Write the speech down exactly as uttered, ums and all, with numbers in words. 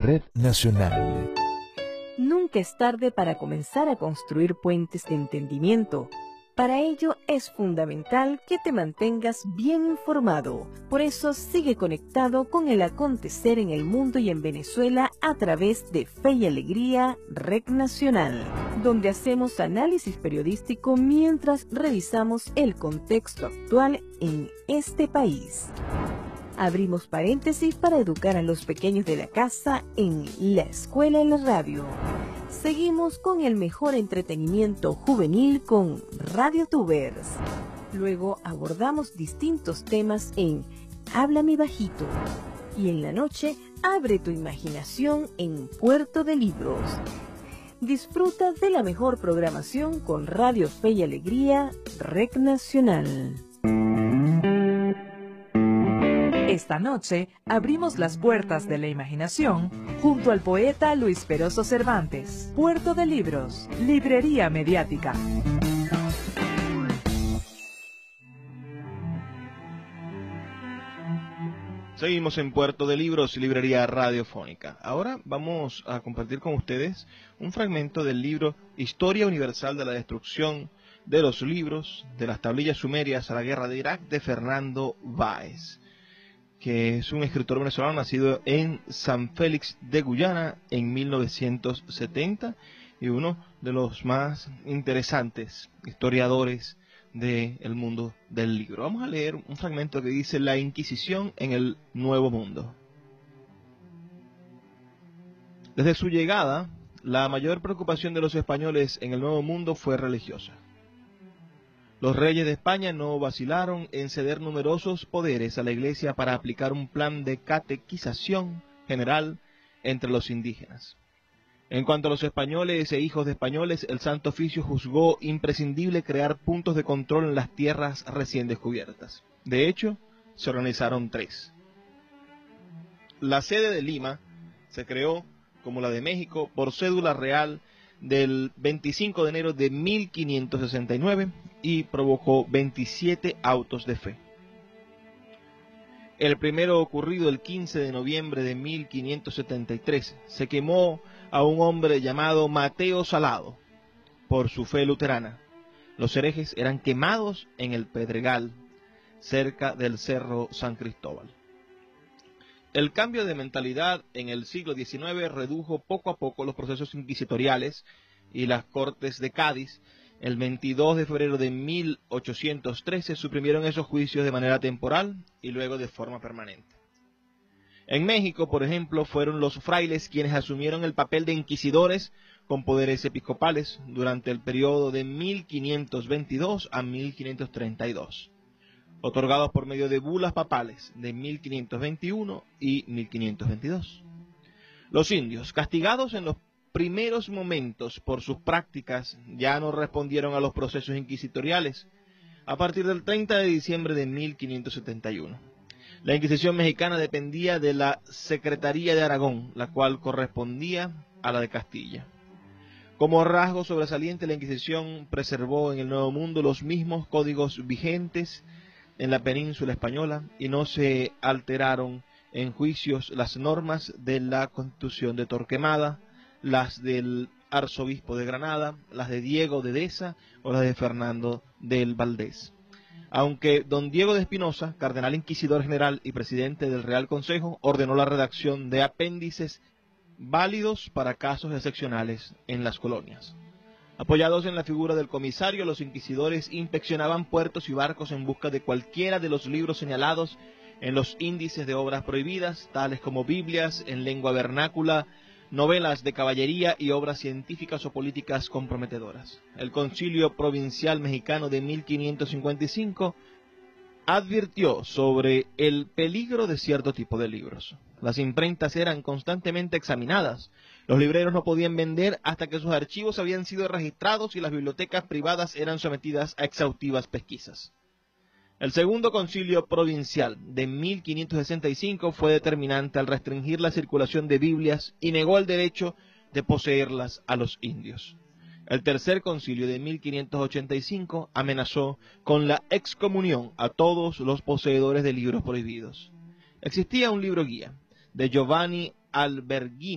Red Nacional. Nunca es tarde para comenzar a construir puentes de entendimiento. Para ello es fundamental que te mantengas bien informado. Por eso sigue conectado con el acontecer en el mundo y en Venezuela a través de Fe y Alegría Red Nacional, donde hacemos análisis periodístico mientras revisamos el contexto actual en este país. Abrimos paréntesis para educar a los pequeños de la casa en La Escuela en la Radio. Seguimos con el mejor entretenimiento juvenil con Radio Tubers. Luego abordamos distintos temas en Háblame Bajito. Y en la noche, abre tu imaginación en Puerto de Libros. Disfruta de la mejor programación con Radio Fe y Alegría Red Nacional. Esta noche abrimos las puertas de la imaginación junto al poeta Luis Peroso Cervantes. Puerto de Libros, librería mediática. Seguimos en Puerto de Libros, librería radiofónica. Ahora vamos a compartir con ustedes un fragmento del libro Historia Universal de la Destrucción de los Libros, de las tablillas sumerias a la guerra de Irak, de Fernando Báez, que es un escritor venezolano nacido en San Félix de Guyana en mil novecientos setenta y uno de los más interesantes historiadores del mundo del libro. Vamos a leer un fragmento que dice: La Inquisición en el Nuevo Mundo. Desde su llegada, la mayor preocupación de los españoles en el Nuevo Mundo fue religiosa. Los reyes de España no vacilaron en ceder numerosos poderes a la Iglesia para aplicar un plan de catequización general entre los indígenas. En cuanto a los españoles e hijos de españoles, el Santo Oficio juzgó imprescindible crear puntos de control en las tierras recién descubiertas. De hecho, se organizaron tres. La sede de Lima se creó, como la de México, por cédula real del veinticinco de enero de mil quinientos sesenta y nueve y provocó veintisiete autos de fe. El primero, ocurrido el quince de noviembre de mil quinientos setenta y tres, se quemó a un hombre llamado Mateo Salado por su fe luterana. Los herejes eran quemados en el Pedregal, cerca del Cerro San Cristóbal. El cambio de mentalidad en el siglo diecinueve redujo poco a poco los procesos inquisitoriales y las Cortes de Cádiz. El veintidós de febrero de mil ochocientos trece suprimieron esos juicios de manera temporal y luego de forma permanente. En México, por ejemplo, fueron los frailes quienes asumieron el papel de inquisidores con poderes episcopales durante el periodo de mil quinientos veintidós a mil quinientos treinta y dos. Otorgados por medio de bulas papales de mil quinientos veintiuno y mil quinientos veintidós. Los indios, castigados en los primeros momentos por sus prácticas, ya no respondieron a los procesos inquisitoriales a partir del treinta de diciembre de mil quinientos setenta y uno. La Inquisición mexicana dependía de la Secretaría de Aragón, la cual correspondía a la de Castilla. Como rasgo sobresaliente, la Inquisición preservó en el Nuevo Mundo los mismos códigos vigentes en la península española y no se alteraron en juicios las normas de la Constitución de Torquemada, las del arzobispo de Granada, las de Diego de Deza o las de Fernando del Valdés. Aunque don Diego de Espinosa, cardenal inquisidor general y presidente del Real Consejo, ordenó la redacción de apéndices válidos para casos excepcionales en las colonias. Apoyados en la figura del comisario, los inquisidores inspeccionaban puertos y barcos en busca de cualquiera de los libros señalados en los índices de obras prohibidas, tales como Biblias en lengua vernácula, novelas de caballería y obras científicas o políticas comprometedoras. El Concilio Provincial Mexicano de mil quinientos cincuenta y cinco advirtió sobre el peligro de cierto tipo de libros. Las imprentas eran constantemente examinadas. Los libreros no podían vender hasta que sus archivos habían sido registrados y las bibliotecas privadas eran sometidas a exhaustivas pesquisas. El segundo concilio provincial de mil quinientos sesenta y cinco fue determinante al restringir la circulación de Biblias y negó el derecho de poseerlas a los indios. El tercer concilio de mil quinientos ochenta y cinco amenazó con la excomunión a todos los poseedores de libros prohibidos. Existía un libro guía de Giovanni Alberghini,